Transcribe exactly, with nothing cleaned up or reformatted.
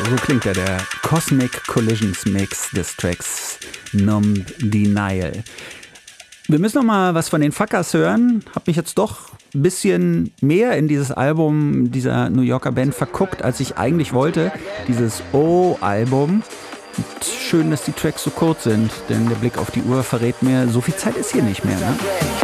So klingt er, der Cosmic Collisions Mix des Tracks Numb Denial. Wir müssen noch mal was von den Fuckers hören. Hab mich jetzt doch ein bisschen mehr in dieses Album dieser New Yorker Band verguckt, als ich eigentlich wollte. Dieses O-Album. Und schön, dass die Tracks so kurz sind, denn der Blick auf die Uhr verrät mir, so viel Zeit ist hier nicht mehr. Ne?